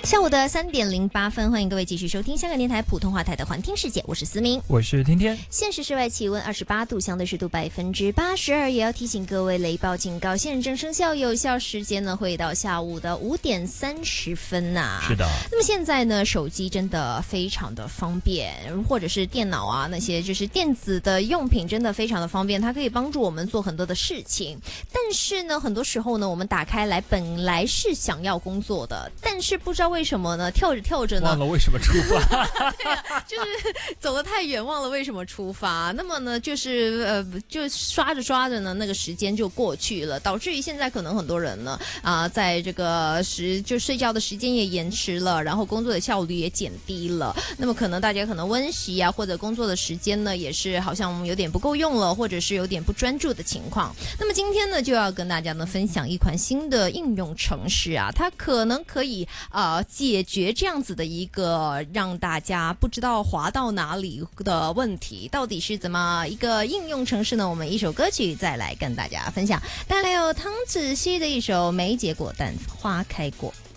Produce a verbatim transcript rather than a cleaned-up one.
下午的三点零八分，欢迎各位继续收听香港电台普通话台的环听世界，我是思明， 我是天天。 现时室外气温二十八度，相对湿度百分之八十二，也要提醒各位雷暴警告现正生效，有效时间呢会到下午的五点三十分呐、啊。 是的。 那么现在呢，手机真的非常的方便，或者是电脑啊，那些就是电子的用品真的非常的方便，它可以帮助我们做很多的事情。但是呢，很多时候呢，我们打开来本来是想要工作的，但是不知道为什么呢，跳着跳着呢， 忘了为什么出发。 对啊，就是走得太远，忘了为什么出发。那么呢，就是呃，就刷着刷着呢，那个时间就过去了，导致于现在可能很多人呢，啊、呃，在这个时就睡觉的时间也延迟了，然后工作的效率也减低了。那么可能大家可能温习啊，或者工作的时间呢，也是好像有点不够用了，或者是有点不专注的情况。那么今天呢，就要跟大家呢分享一款新的应用程式啊，它可能可以啊、呃、解决这样子的一个让大家不知道滑到哪里的问题，到底是怎么一个应用程式呢？我们一首歌曲再来跟大家分享，带来有汤子希的一首《没结果但花开过》。